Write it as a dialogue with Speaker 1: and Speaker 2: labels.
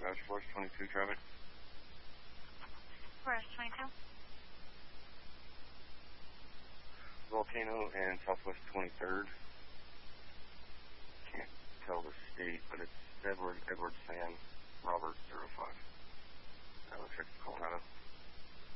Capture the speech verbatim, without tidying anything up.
Speaker 1: Roger, Forest twenty-two traffic.
Speaker 2: Forest twenty-two.
Speaker 1: Volcano and Southwest twenty-third. Can't tell the state, but it's Edward, Edward San, Robert zero five. That looks like Colorado.